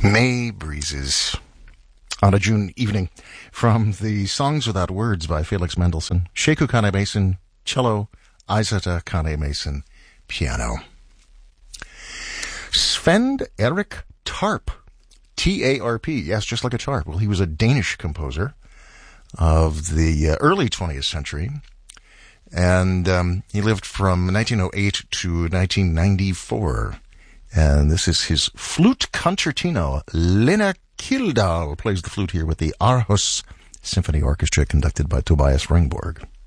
May breezes on a June evening from the Songs Without Words by Felix Mendelssohn, Sekou Kane Mason, cello, Aizata Kane Mason, piano. Sven Erik Tarp, T-A-R-P, yes, just like a tarp. Well, he was a Danish composer of the early 20th century, and he lived from 1908 to 1994. And this is his flute concertino. Lena Kildahl plays the flute here with the Aarhus Symphony Orchestra, conducted by Tobias Ringborg.